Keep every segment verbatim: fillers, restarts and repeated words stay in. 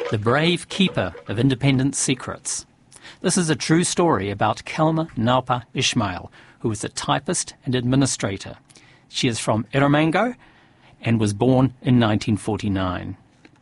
The brave keeper of independence secrets. This is a true story about Kelma Naupa Ismail, who is a typist and administrator. She is from Erromango and was born in nineteen forty-nine.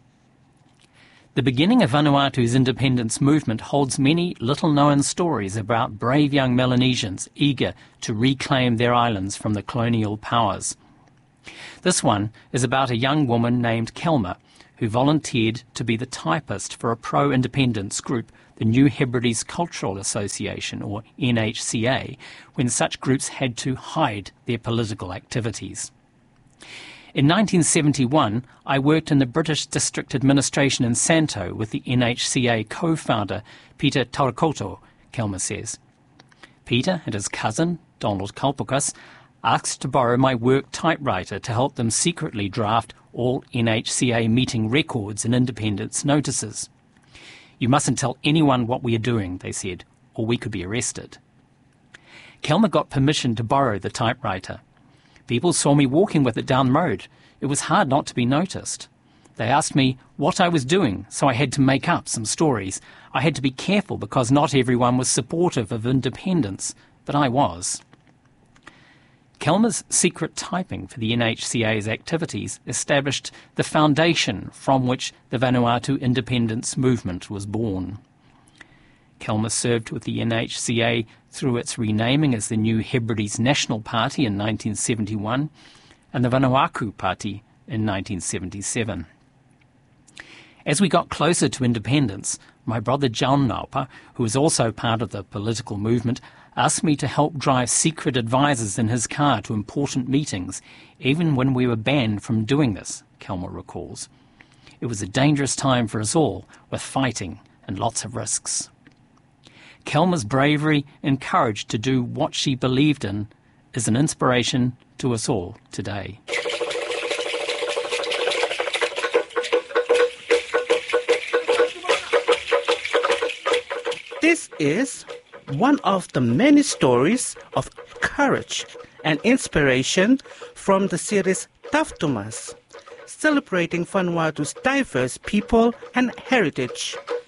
The beginning of Vanuatu's independence movement holds many little-known stories about brave young Melanesians eager to reclaim their islands from the colonial powers. This one is about a young woman named Kelma, who volunteered to be the typist for a pro-independence group, the New Hebrides Cultural Association, or N H C A, when such groups had to hide their political activities. In nineteen seventy-one, I worked in the British District Administration in Santo with the N H C A co-founder Peter Taurokoto, Kelma says. Peter and his cousin, Donald Kalpukas, asked to borrow my work typewriter to help them secretly draft all N H C A meeting records and independence notices. "You mustn't tell anyone what we are doing," they said, "or we could be arrested." Kelma got permission to borrow the typewriter. People saw me walking with it down the road. It was hard not to be noticed. They asked me what I was doing, so I had to make up some stories. I had to be careful because not everyone was supportive of independence, but I was. Kelma's secret typing for the N H C A's activities established the foundation from which the Vanuatu independence movement was born. Kelma served with the N H C A through its renaming as the New Hebrides National Party in nineteen seventy-one and the Vanuatu Party in nineteen seventy-seven. As we got closer to independence, my brother John Naupa, who was also part of the political movement, asked me to help drive secret advisors in his car to important meetings, even when we were banned from doing this, Kelma recalls. It was a dangerous time for us all, with fighting and lots of risks. Kelma's bravery and courage to do what she believed in is an inspiration to us all today. This is one of the many stories of courage and inspiration from the series Taftumas, celebrating Vanuatu's diverse people and heritage